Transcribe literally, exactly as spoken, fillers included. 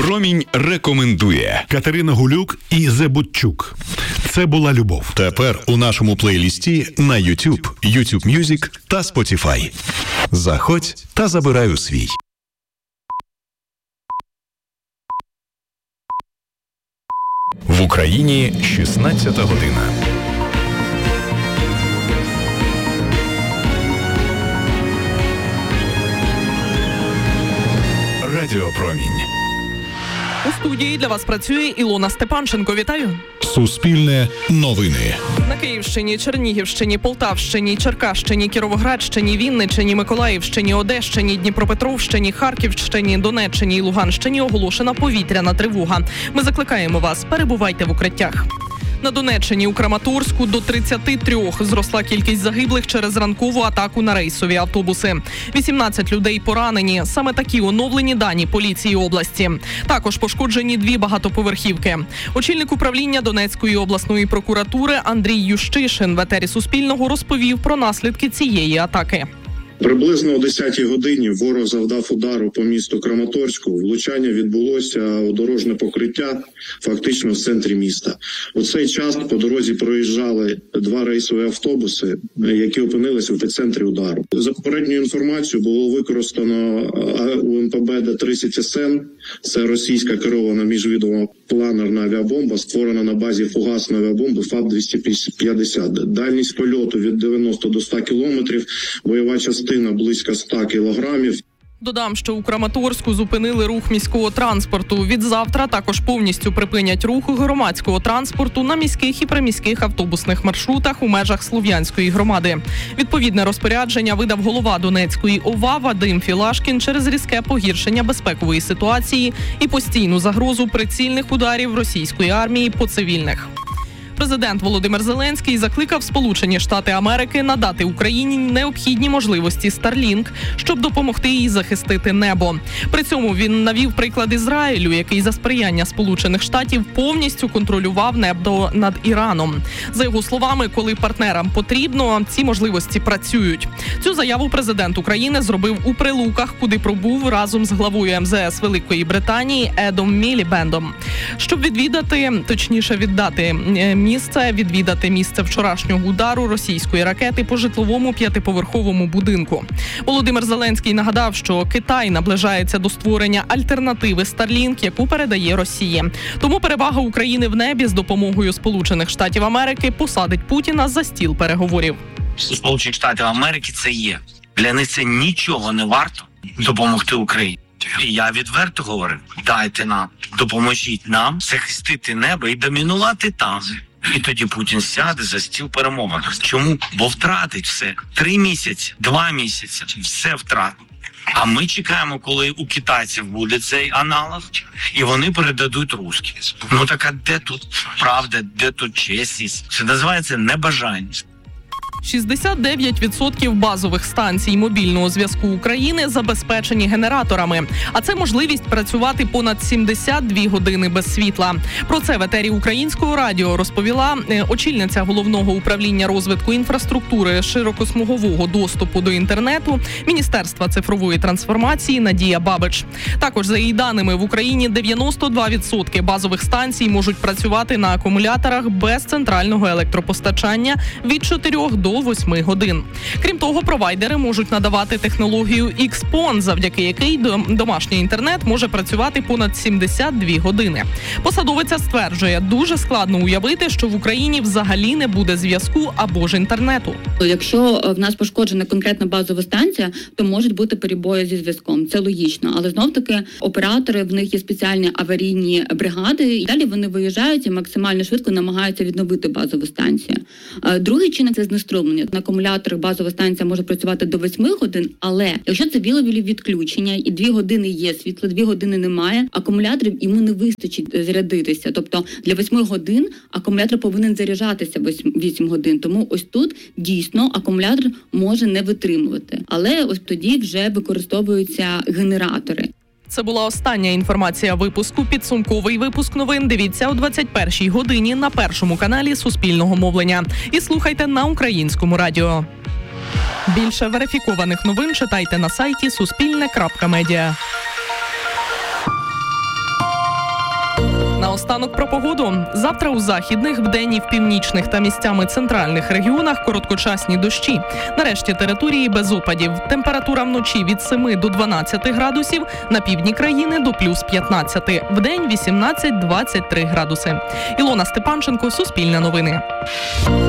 Промінь рекомендує. Катерина Гулюк і Зебутчук. Це була любов. Тепер у нашому плейлісті на YouTube, YouTube Music та Spotify. Заходь та забирай у свій. В Україні шістнадцята година. Радіо Промінь. У студії для вас працює Ілона Степанченко. Вітаю. Суспільне новини. На Київщині, Чернігівщині, Полтавщині, Черкащині, Кіровоградщині, Вінниччині, Миколаївщині, Одещині, Дніпропетровщині, Харківщині, Донеччині і Луганщині оголошена повітряна тривога. Ми закликаємо вас, перебувайте в укриттях. На Донеччині у Краматорську до тридцяти трьох зросла кількість загиблих через ранкову атаку на рейсові автобуси. вісімнадцять людей поранені. Саме такі оновлені дані поліції області. Також пошкоджені дві багатоповерхівки. Очільник управління Донецької обласної прокуратури Андрій Ющишин в етері Суспільного розповів про наслідки цієї атаки. Приблизно о десятій годині ворог завдав удару по місту Краматорську. Влучання відбулося у дорожне покриття фактично в центрі міста. У цей час по дорозі проїжджали два рейсові автобуси, які опинилися в епіцентрі удару. За попередньою інформацією було використано у ем пе бе Д тридцять ес ен. Це російська керована міжвідома планерна авіабомба, створена на базі фугасної авіабомби ФАБ двісті п'ятдесят. Дальність польоту від дев'яноста до ста кілометрів, бойова частина близько ста кілограмів. Додам, що у Краматорську зупинили рух міського транспорту. Від завтра також повністю припинять рух громадського транспорту на міських і приміських автобусних маршрутах у межах Слов'янської громади. Відповідне розпорядження видав голова Донецької о ва Вадим Філашкін через різке погіршення безпекової ситуації і постійну загрозу прицільних ударів російської армії по цивільних. Президент Володимир Зеленський закликав Сполучені Штати Америки надати Україні необхідні можливості Starlink, щоб допомогти їй захистити небо. При цьому він навів приклад Ізраїлю, який за сприяння Сполучених Штатів повністю контролював небо над Іраном. За його словами, коли партнерам потрібно, ці можливості працюють. Цю заяву президент України зробив у Прилуках, куди пробув разом з главою ем зе ес Великої Британії Едом Мілібендом. Щоб відвідати, точніше віддати місце, відвідати місце вчорашнього удару російської ракети по житловому п'ятиповерховому будинку. Володимир Зеленський нагадав, що Китай наближається до створення альтернативи Starlink, яку передає Росії. Тому перевага України в небі з допомогою Сполучених Штатів Америки посадить Путіна за стіл переговорів. Сполучені Штати Америки це є. Для них це нічого не варто допомогти Україні. І я відверто говорю, дайте нам, допоможіть нам захистити небо і домінувати там. І тоді Путін сяде за стіл перемовин. Чому? Бо втратить все. Три місяці, два місяці, все втратить. А ми чекаємо, коли у китайців буде цей аналог, і вони передадуть русські. Ну так а де тут правда, де тут чесність? Це називається небажання. шістдесят дев'ять відсотків базових станцій мобільного зв'язку України забезпечені генераторами. А це можливість працювати понад сімдесят дві години без світла. Про це в етері Українського радіо розповіла очільниця Головного управління розвитку інфраструктури широкосмугового доступу до інтернету Міністерства цифрової трансформації Надія Бабич. Також, за її даними, в Україні дев'яносто два відсотки базових станцій можуть працювати на акумуляторах без центрального електропостачання від чотирьох до восьми годин. Крім того, провайдери можуть надавати технологію ікс пон, завдяки якій домашній інтернет може працювати понад сімдесят дві години. Посадовиця стверджує, дуже складно уявити, що в Україні взагалі не буде зв'язку або ж інтернету. Якщо в нас пошкоджена конкретна базова станція, то можуть бути перебої зі зв'язком. Це логічно. Але знов-таки оператори, в них є спеціальні аварійні бригади, і далі вони виїжджають і максимально швидко намагаються відновити базову станцію. Другий чинник – це знеструмлення. На акумуляторах базова станція може працювати до восьми годин, але якщо це вілові відключення і дві години є світло, дві години немає, акумуляторів йому не вистачить зарядитися. Тобто для восьми годин акумулятор повинен заряджатися вісім годин. Тому ось тут дійсно акумулятор може не витримувати. Але ось тоді вже використовуються генератори. Це була остання інформація випуску. Підсумковий випуск новин дивіться о двадцять першій годині на першому каналі Суспільного мовлення. І слухайте на Українському радіо. Більше верифікованих новин читайте на сайті суспільне крапка медіа. Наостанок про погоду. Завтра у західних, вдень і в північних та місцями центральних регіонах короткочасні дощі. Нарешті території без опадів. Температура вночі від семи до дванадцяти градусів, на півдні країни до плюс п'ятнадцяти. Вдень вісімнадцять - двадцять три градуси. Ілона Степанченко, Суспільне новини.